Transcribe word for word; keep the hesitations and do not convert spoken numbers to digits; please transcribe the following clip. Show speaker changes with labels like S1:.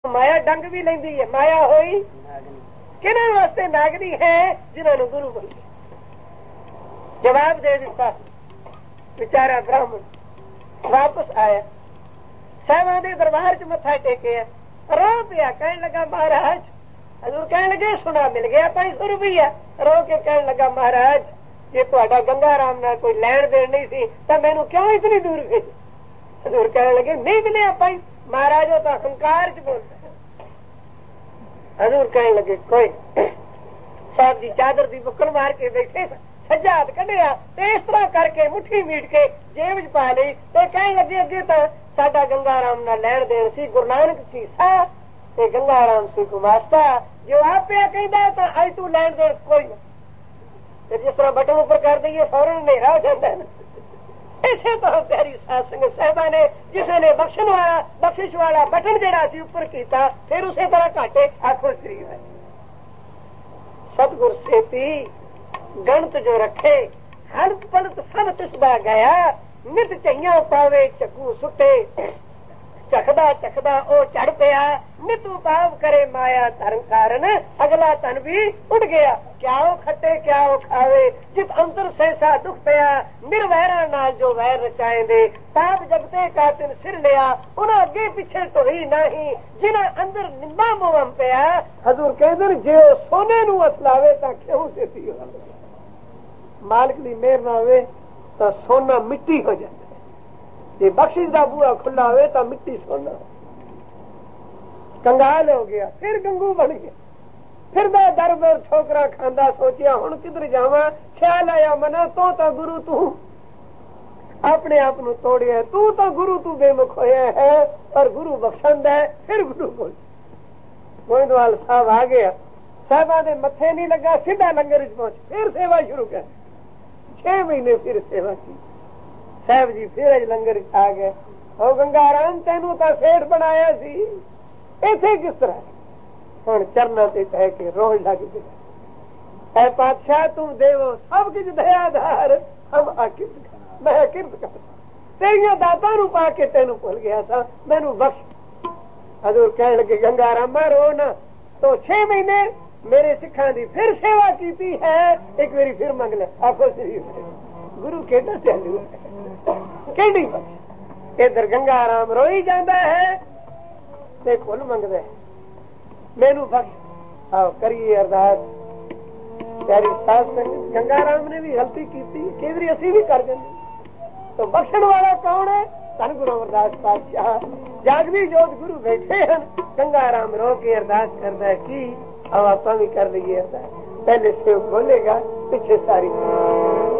S1: माया डंग भी लेंदी है। माया होई किन्हां वास्ते नागनी है जिन्होंने गुरु बन जवाब दे दिता। बेचारा ब्राह्मण वापस आया, साहबा दे दरबार च मत्था टेकिया, रो पिया, कहने लगा महाराज, हजूर कहने लगे सुना मिल गया पाई सौ रुपया। रो के कहने लगा महाराज जे तुहाडा गंगा राम नाल कोई लैण देण नहीं सी तां मैनूं क्यों इतनी दूर भेजी। हजूर कहने लगे नहीं मिलिया पाई महाराज, वो तो अहंकार च बोलता है। हजूर कहने लगे कोई साहब जी चादर दी बुक्कल मार के बैठे, सज्जा हाथ कढ़िया ते इस तरह करके मुट्ठी मीट के जेब च पा ली ते कहने लगे अगे तो साडा गंगा राम नाल लैण देण सी, गुरु नानक सी सा ते गंगा राम सी गुमास्ता, जो आप पे कहदा तां अज तू लैण देण कोई ना। जिस तरह बटन ऊपर कर दईए फौरन हनेरा हो जाता है। इसे तो प्यारी साध संगत साहिबा ने जिसे ने बख्शण वाला बख्शिश वाला बटन जड़ा सी ऊपर किया, फिर उसे तरह घाटे आखो शरीर है। सतगुर सेती गणत जो रखे, हलत पलत सब तिसदा गया, नित चहिया पावे चकू सुटे, चखदा चखदा ओ चढ़ पिया, नित उपाव करे माया धर्म कारण, अगला तन भी उड़ गया। क्या वो खट्टे क्या वो खावे, जित अंतर सहसा दुख पिया, निर्वैरा नाल जो वैर रचाए दे, ताप जगते का तिन सिर लिया, उन्हें अगे पीछे तो ही नहीं, जिन्हें अंदर निंदा मोहम पिया। हजूर कहते जे सोने नू असलावे ता क्यों सेती हो, मालिक दी मेहर ना होवे तो सोना मिट्टी हो जाए, ये बख्शिश का बूहा खुला हुए तो मिट्टी सोना। कंगाल हो गया, फिर गंगू बन गया, फिर मैं दर दर ठोकरा खांदा, सोचिया हुण किधर जावा। ख्याल आया मना तो तो गुरु तू अपने आप नू तोड़िया, तू तो गुरु तू बेमुख होया है और गुरु बख्शंद है। फिर गुरु बोल गोइंदवाल साहब आ गया, साहबा दे मत्थे नहीं लगा, सीधा लंगर च पहुंच, फिर सेवा शुरू कर। छह महीने फिर सेवा की। साहब जी फिर अज लंगर आ गए। ओ गंगा राम तेनू तो सेठ बनाया सी, इथे किस तरह हुण चरना ते कह के रोज लग गया। ऐ पातशाह तू देवो सब कुछ दयाधार, हम अकिरत मैं अकिरत कर तेरिया दाता नू पा के तेनू भुल गया था, मैनू बख्श। हजूर कहने लगे गंगा रामा रो ना, तो छह महीने मेरे सिखा दी फिर सेवा की है, एक बारी फिर मंग ले। आखो शरीफ गुरु केड़ा चालू केड़ी इधर गंगा राम रोई जाता है ते फुल मंगदा है, मैनू बख्श। आओ करिए अरदास। प्यारी साध संगत गंगा राम ने भी गलती की, कई बारी असी भी कर देंगे, तो बख्शण वाला कौन है? धन गुरु अमरदास पातशाह जागदी जोत गुरु बैठे हैं। गंगा राम रो के अरदास करता है कि अब आप भी कर लीजिए अरदास, पहले सेव खोलेगा पीछे सारी